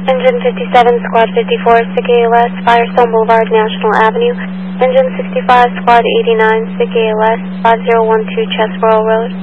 Engine 57, Squad 54, SIC ALS, Firestone Boulevard, National Avenue. Engine 65, Squad 89, SIC ALS, 5012 Chesborough Road.